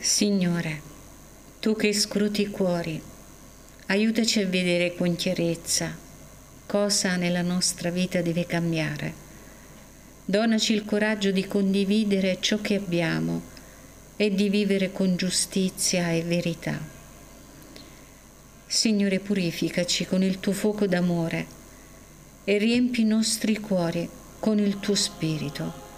Signore, Tu che scruti i cuori, aiutaci a vedere con chiarezza cosa nella nostra vita deve cambiare. Donaci il coraggio di condividere ciò che abbiamo e di vivere con giustizia e verità. Signore, purificaci con il Tuo fuoco d'amore e riempi i nostri cuori con il Tuo Spirito.